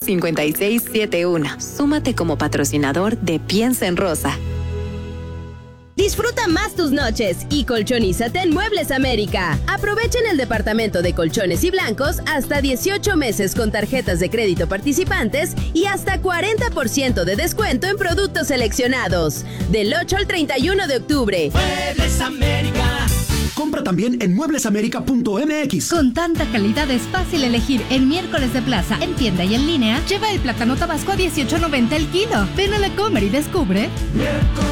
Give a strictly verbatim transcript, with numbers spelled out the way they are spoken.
cinco seis siete uno. Súmate como patrocinador de Piensa en Rosa. Disfruta más tus noches y colchonízate en Muebles América. Aprovechen el departamento de colchones y blancos hasta dieciocho meses con tarjetas de crédito participantes y hasta cuarenta por ciento de descuento en productos seleccionados. Del ocho al treinta y uno de octubre. Muebles América. Compra también en muebles américa punto m x. Con tanta calidad es fácil elegir en Miércoles de Plaza, en tienda y en línea. Lleva el plátano tabasco a dieciocho noventa el kilo. Ven a la Comer y descubre.